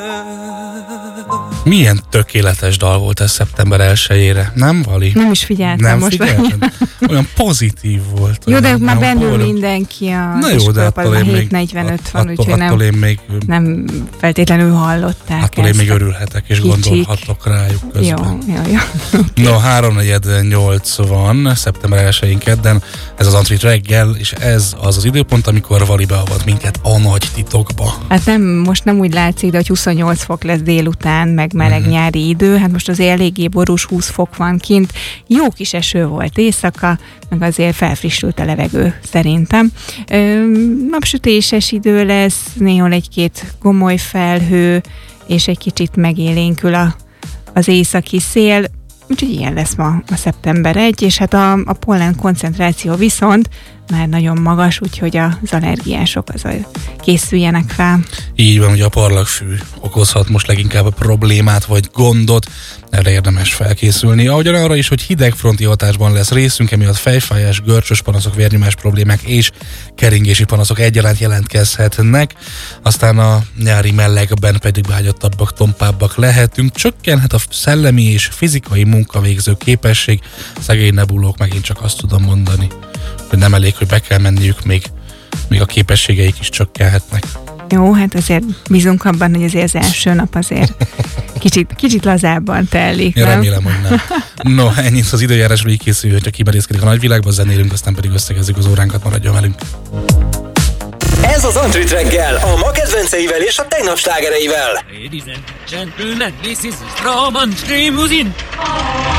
Milyen tökéletes dal volt ez szeptember 1-ére, nem, Vali? Nem is figyeltem nem most. Olyan pozitív volt. Jó, de már bennül boldog. Mindenki a Na jó, de attól én még 7:45 van, úgyhogy nem feltétlenül hallották attól ezt. én még örülhetek, és Kicsik. gondolhatok rájuk közben. Jó. No, 3:48 van, szeptember 1-én kedden, ez az Antrit reggel, és ez az az időpont, amikor Vali beavat minket a nagy titokba. Hát most nem úgy látszik, de hogy 28 fok lesz délután, meg meleg nyári idő, hát most azért eléggé borús, 20 fok van kint, jó kis eső volt éjszaka, meg azért felfrissült a levegő szerintem. Napsütéses idő lesz, néhol egy-két gomoly felhő, és egy kicsit megélénkül az északi szél, úgyhogy ilyen lesz ma a szeptember 1, és hát a pollen koncentráció viszont már nagyon magas, úgyhogy az allergiások készüljenek fel. Így van, hogy a parlagfű okozhat most leginkább a problémát vagy gondot, erre érdemes felkészülni. Ahogyan arra is, hogy hidegfronti hatásban lesz részünk, emiatt fejfájás, görcsös panaszok, vérnyomás problémák és keringési panaszok egyaránt jelentkezhetnek. Aztán a nyári melegben pedig beágyattabbak, tompábbak lehetünk. Csökkenhet a szellemi és fizikai munkavégző képesség. Szegény nebulók, megint csak azt tudom mondani, hogy nem elég, hogy be kell menniük, még a képességeik is csökkenhetnek. Jó, hát azért bízunk abban, hogy azért az első nap azért kicsit lazábban telik. Én remélem, hogy nem. No, ennyit az időjárásról, így készül, hogyha kiberészkedik a nagyvilágba, zenélünk, aztán pedig összegezzük az óránkat, maradjon velünk. Ez az Antrit reggel, a ma kedvenceivel és a tegnap slágereivel. Ladies and gentlemen, this is Roman Streamusin.